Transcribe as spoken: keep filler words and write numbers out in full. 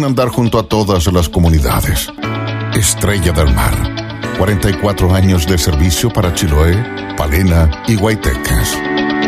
andar junto a todas las comunidades. Estrella del Mar, cuarenta y cuatro años de servicio para Chiloé, Palena y Guaytecas.